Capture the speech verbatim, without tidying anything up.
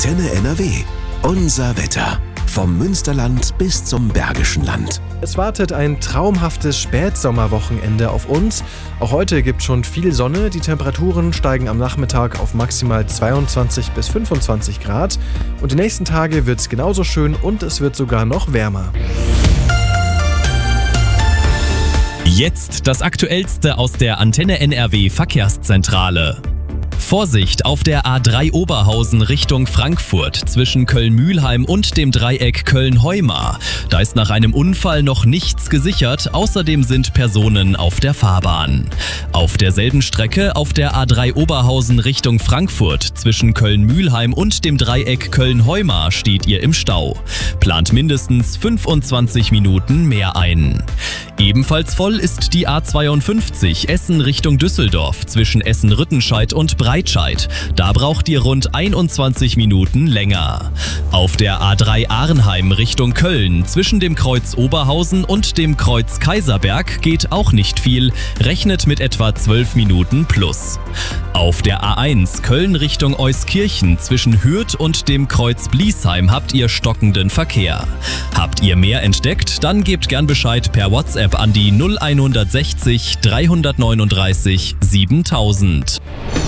Antenne N R W. Unser Wetter. Vom Münsterland bis zum Bergischen Land. Es wartet ein traumhaftes Spätsommerwochenende auf uns. Auch heute gibt es schon viel Sonne. Die Temperaturen steigen am Nachmittag auf maximal zweiundzwanzig bis fünfundzwanzig Grad. Und die nächsten Tage wird es genauso schön und es wird sogar noch wärmer. Jetzt das Aktuellste aus der Antenne N R W Verkehrszentrale. Vorsicht auf der A drei Oberhausen Richtung Frankfurt zwischen Köln-Mühlheim und dem Dreieck Köln-Heumar. Da ist nach einem Unfall noch nichts gesichert, außerdem sind Personen auf der Fahrbahn. Auf derselben Strecke auf der A drei Oberhausen Richtung Frankfurt zwischen Köln-Mühlheim und dem Dreieck Köln-Heumar steht ihr im Stau. Plant mindestens fünfundzwanzig Minuten mehr ein. Ebenfalls voll ist die A zweiundfünfzig Essen Richtung Düsseldorf zwischen Essen-Rüttenscheid und Breitscheid. Da braucht ihr rund einundzwanzig Minuten länger. Auf der A drei Arnheim Richtung Köln zwischen dem Kreuz Oberhausen und dem Kreuz Kaiserberg geht auch nicht viel, rechnet mit etwa zwölf Minuten plus. Auf der A eins Köln Richtung Euskirchen zwischen Hürth und dem Kreuz Bliesheim habt ihr stockenden Verkehr. Habt ihr mehr entdeckt, dann gebt gern Bescheid per WhatsApp an die null eins sechzig dreihundertneununddreißig siebentausend.